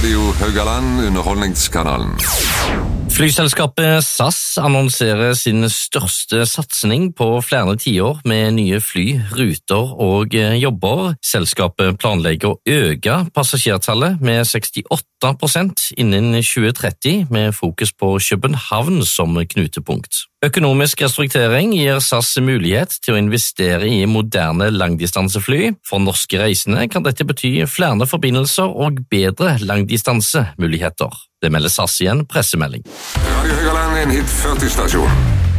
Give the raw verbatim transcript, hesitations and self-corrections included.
Radio Haugaland, underholdningskanalen. Flyselskapet S A S annonserer sin største satsning på flere tiår med nye fly, ruter og jobber. Selskapet planlegger å øke passasjertallet med sekstiåtte prosent innen tjue tretti, med fokus på København som knutepunkt. Økonomisk restruktering gir S A S mulighet til å investere i moderne langdistansefly. For norske reisende kan dette bety flere forbindelser og bedre langdistansemuligheter. Det melder S A S i en pressemelding. Radio Haugaland er en hit førti-stasjon.